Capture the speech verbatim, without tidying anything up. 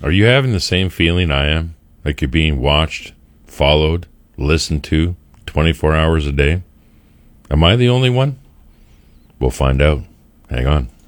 Are you having the same feeling I am? Like you're being watched, followed, listened to twenty-four hours a day? Am I the only one? We'll find out. Hang on.